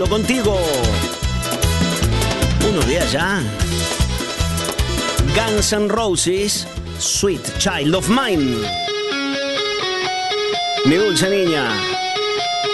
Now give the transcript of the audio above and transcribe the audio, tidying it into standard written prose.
Contigo. Unos días ya. Guns N' Roses, Sweet Child of Mine. Mi dulce niña.